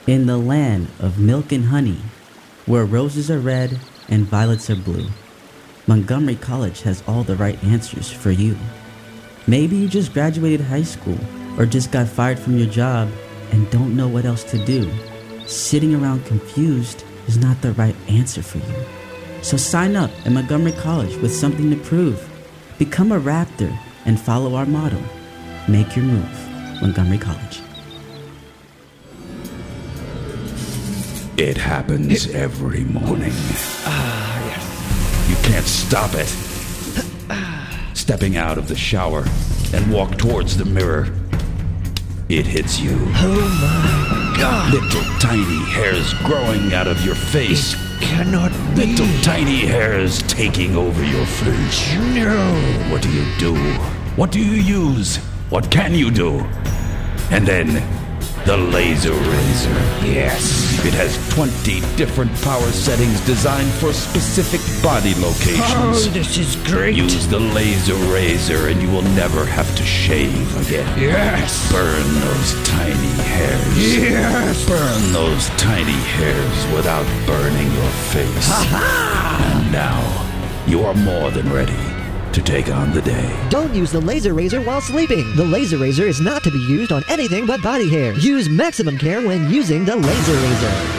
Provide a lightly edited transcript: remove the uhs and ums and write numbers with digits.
In the land of milk and honey, where roses are red and violets are blue, Montgomery College has all the right answers for you. Maybe you just graduated high school or just got fired from your job and don't know what else to do. Sitting around confused is not the right answer for you. So sign up at Montgomery College with something to prove. Become a Raptor and follow our motto. Make your move, Montgomery College. It happens every morning. Yes. You can't stop it. Stepping out of the shower and walk towards the mirror. It hits you. Oh my God. Little tiny hairs growing out of your face. It cannot be. Little tiny hairs taking over your face. No. What do you do? What do you use? What can you do? And then, the laser razor. Yes. It has 20 different power settings designed for specific body locations. Oh, this is great. Use the laser razor and you will never have to shave again. Yes. Burn those tiny hairs. Yes. Burn those tiny hairs without burning your face. Ha-ha! And now, you are more than ready to take on the day. Don't use the laser razor while sleeping. The laser razor is not to be used on anything but body hair. Use maximum care when using the laser razor.